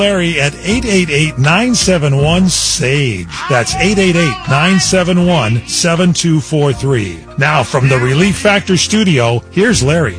Larry at 888-971-SAGE. That's 888-971-7243. Now from the Relief Factor studio, here's Larry.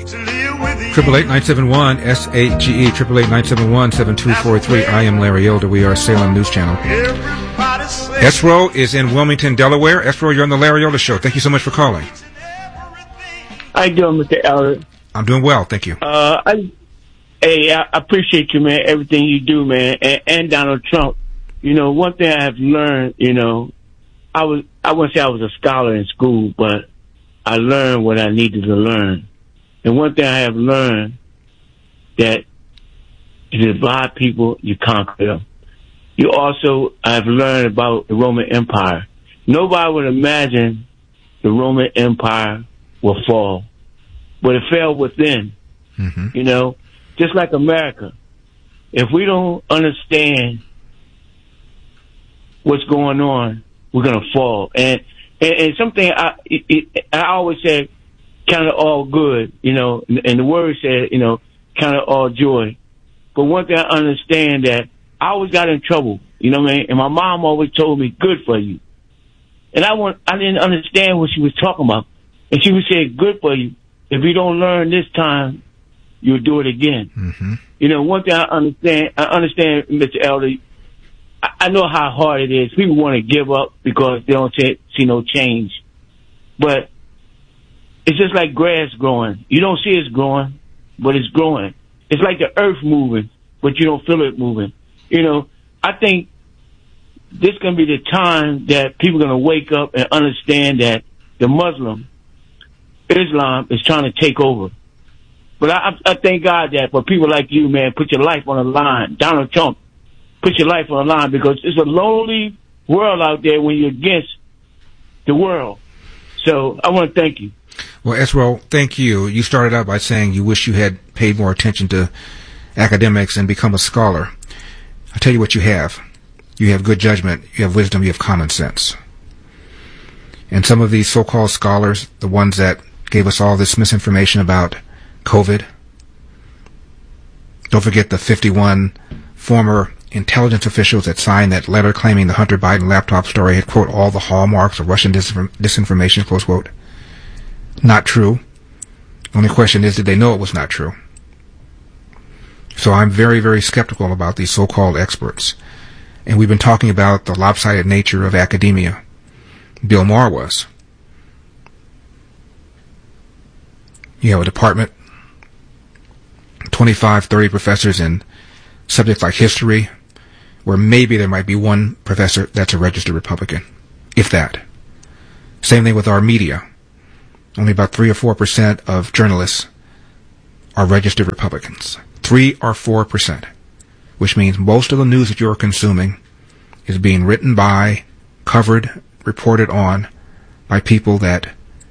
888-971-SAGE, 888-971-7243. I am Larry Elder. We are Salem News Channel. Esro is in Wilmington, Delaware. Esro, you're on the Larry Elder Show. Thank you so much for calling. How you doing, Mr. Elder? I'm doing well, thank you. I appreciate you, man, everything you do, man, and Donald Trump. You know, one thing I have learned, you know, I wouldn't say I was a scholar in school, but I learned what I needed to learn. And one thing I have learned, that you divide people, you conquer them. You also, I've learned about the Roman Empire. Nobody would imagine the Roman Empire will fall, but it fell within. Mm-hmm. You know, just like America. If we don't understand what's going on, we're gonna fall. And something I always say, kind of all good, you know, and the word said, you know, kind of all joy. But one thing I understand, that I always got in trouble, you know what I mean? And my mom always told me, good for you. And I didn't understand what she was talking about. And she would say, good for you. If you don't learn this time, you'll do it again. Mm-hmm. You know, one thing I understand, Mr. Elder, I know how hard it is. People want to give up because they don't see no change. But it's just like grass growing. You don't see it's growing, but it's growing. It's like the earth moving, but you don't feel it moving. You know, I think this going to be the time that people are going to wake up and understand that the Islam is trying to take over. But I thank God that for people like you, man, put your life on the line. Donald Trump, put your life on the line, because it's a lonely world out there when you're against the world. So I want to thank you. Well, Esro, thank you. You started out by saying you wish you had paid more attention to academics and become a scholar. I'll tell you what you have. You have good judgment, you have wisdom, you have common sense. And some of these so-called scholars, the ones that gave us all this misinformation about COVID, don't forget the 51 former intelligence officials that signed that letter claiming the Hunter Biden laptop story had, quote, all the hallmarks of Russian disinformation, close quote. Not true. Only question is, did they know it was not true? So I'm very, very skeptical about these so-called experts. And we've been talking about the lopsided nature of academia. Bill Maher was. You have a department, 25, 30 professors in subjects like history, where maybe there might be one professor that's a registered Republican, if that. Same thing with our media. Only about 3 or 4% of journalists are registered Republicans. 3 or 4%, which means most of the news that you're consuming is being written by, covered, reported on by people that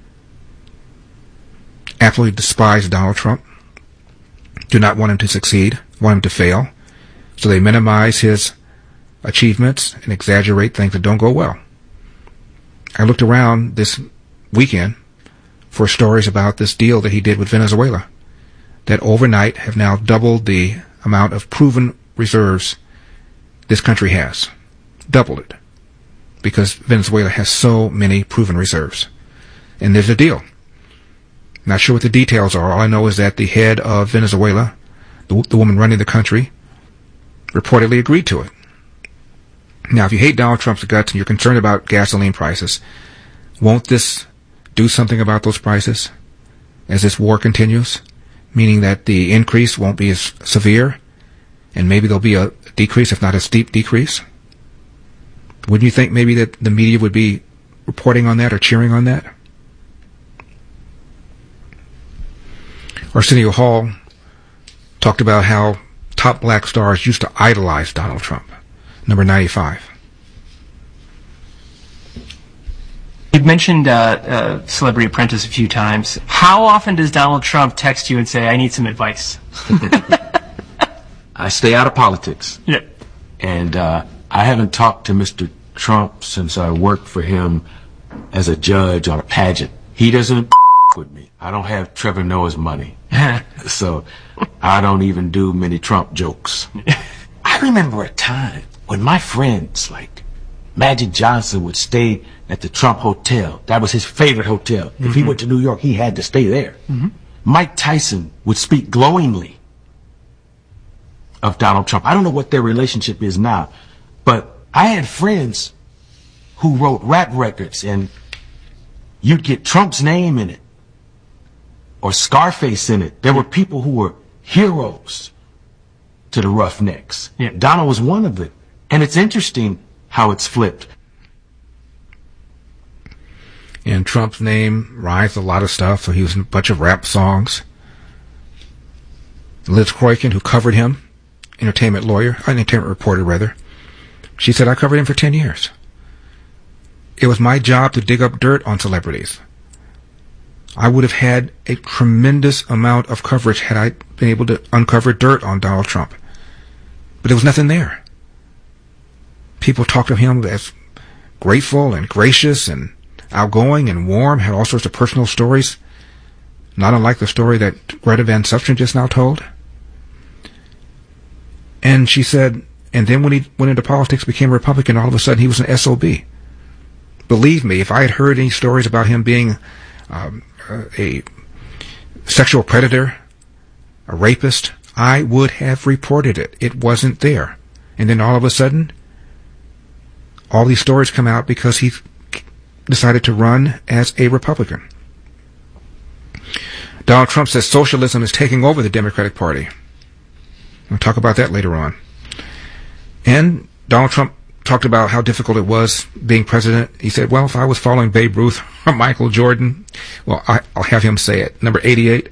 absolutely despise Donald Trump, do not want him to succeed, want him to fail, so they minimize his achievements and exaggerate things that don't go well. I looked around this weekend for stories about this deal that he did with Venezuela, that overnight have now doubled the amount of proven reserves this country has. Doubled it. Because Venezuela has so many proven reserves. And there's a deal. Not sure what the details are. All I know is that the head of Venezuela, the woman running the country, reportedly agreed to it. Now, if you hate Donald Trump's guts and you're concerned about gasoline prices, won't this do something about those prices as this war continues? Meaning that the increase won't be as severe, and maybe there'll be a decrease, if not a steep decrease? Wouldn't you think maybe that the media would be reporting on that or cheering on that? Arsenio Hall talked about how top black stars used to idolize Donald Trump. Number 95. You've mentioned Celebrity Apprentice a few times. How often does Donald Trump text you and say, I need some advice? I stay out of politics. Yeah. And I haven't talked to Mr. Trump since I worked for him as a judge on a pageant. He doesn't with me. I don't have Trevor Noah's money. So I don't even do many Trump jokes. I remember a time when my friends like Magic Johnson would stay at the Trump Hotel. That was his favorite hotel. If he went to New York, he had to stay there. Mike Tyson would speak glowingly of Donald Trump. I don't know what their relationship is now, but I had friends who wrote rap records, and you'd get Trump's name in it or Scarface in it. There were people who were heroes to the Roughnecks. Yeah. Donald was one of them. And it's interesting how it's flipped. And Trump's name rides a lot of stuff, so he was in a bunch of rap songs. Liz Croykin, who covered him, entertainment reporter rather, she said, I covered him for 10 years. It was my job to dig up dirt on celebrities. I would have had a tremendous amount of coverage had I been able to uncover dirt on Donald Trump. But there was nothing there. People talked of him as grateful and gracious and outgoing and warm, had all sorts of personal stories, not unlike the story that Greta Van Susteren just now told. And she said, and then when he went into politics, became a Republican, all of a sudden he was an SOB. Believe me, if I had heard any stories about him being a sexual predator, a rapist, I would have reported it. It wasn't there. And then all of a sudden, all these stories come out because he decided to run as a Republican. Donald Trump says socialism is taking over the Democratic Party. We'll talk about that later on. And Donald Trump talked about how difficult it was being president. He said, well, if I was following Babe Ruth or Michael Jordan, well, I'll have him say it. Number 88.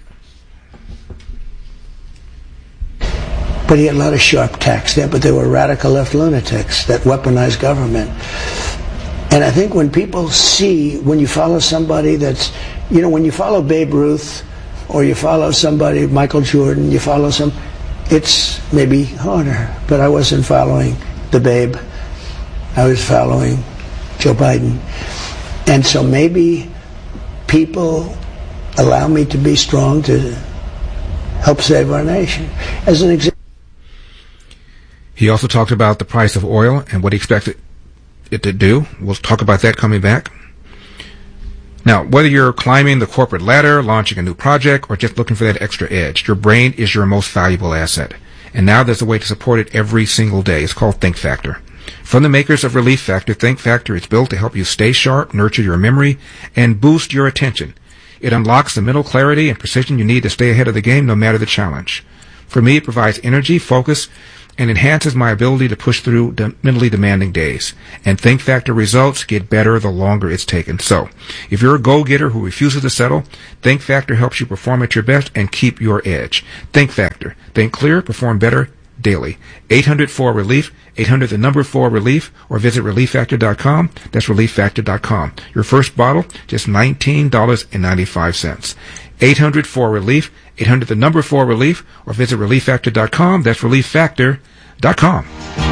But he had a lot of sharp tacks there, but they were radical left lunatics that weaponized government. And I think when people see, when you follow somebody that's, you know, when you follow Babe Ruth or you follow somebody, Michael Jordan, you follow some, it's maybe harder. But I wasn't following the Babe. I was following Joe Biden. And so maybe people allow me to be strong to help save our nation. As an example. He also talked about the price of oil and what he expected it to do. We'll talk about that coming back. Now, whether you're climbing the corporate ladder, launching a new project, or just looking for that extra edge, your brain is your most valuable asset. And now there's a way to support it every single day. It's called Think Factor. From the makers of Relief Factor, Think Factor is built to help you stay sharp, nurture your memory, and boost your attention. It unlocks the mental clarity and precision you need to stay ahead of the game no matter the challenge. For me, it provides energy, focus, and enhances my ability to push through mentally demanding days. And Think Factor results get better the longer it's taken. So, if you're a go-getter who refuses to settle, Think Factor helps you perform at your best and keep your edge. Think Factor. Think clear, perform better daily. 800-4-RELIEF, 800-4-RELIEF, or visit ReliefFactor.com. That's ReliefFactor.com. Your first bottle, just $19.95. 800-4-RELIEF, 800-4-RELIEF, or visit ReliefFactor.com. That's ReliefFactor.com.